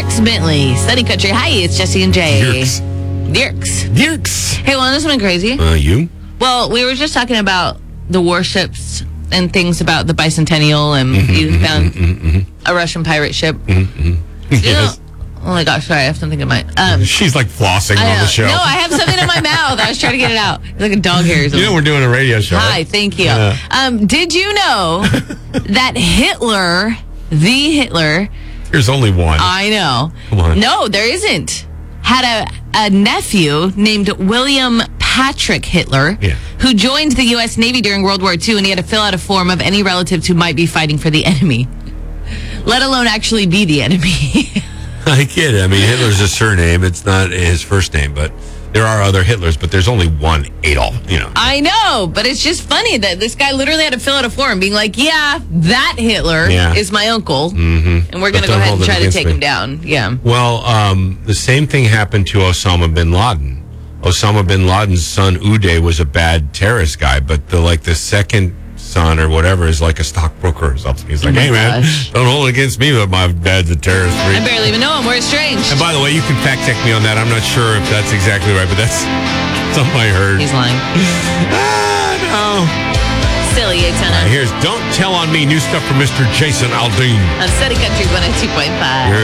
Dierks Bentley, Sunny Country. Hi, it's Jesse and Jay. Dierks. Hey, well, this one crazy. You? Well, we were just talking about the warships and things about the bicentennial, and you found a Russian pirate ship. Yes. Oh my gosh, sorry, I have something in my... She's like flossing on the show. No, I have something in my mouth. I was trying to get it out. It's like a dog hair or something. You know we're doing a radio show. Hi, right? thank you. Yeah. Did you know that Hitler, the Hitler... There's only one. I know. Come on. No, there isn't. Had a nephew named William Patrick Hitler, who joined the U.S. Navy during World War II, and he had to fill out a form of any relatives who might be fighting for the enemy, let alone actually be the enemy. I get it. I mean, Hitler's a surname. It's not his first name, but there are other Hitlers, but there's only one Adolf, I know, but it's just funny that this guy literally had to fill out a form being like, yeah, that Hitler is my uncle, and we're going to go ahead and try to take him down. Yeah. Well, the same thing happened to Osama bin Laden. Osama bin Laden's son, Uday, was a bad terrorist guy, but the second son or whatever is like a stockbroker or something. He's like, hey, man, don't hold it against me, but my dad's a terrorist. I barely even know him. We're estranged. And by the way, you can fact check me on that. I'm not sure if that's exactly right, but that's something I heard. He's lying. No. Silly, Aitana. Here's Don't Tell on Me, new stuff from Mr. Jason Aldean. On Sunny Country 102.5.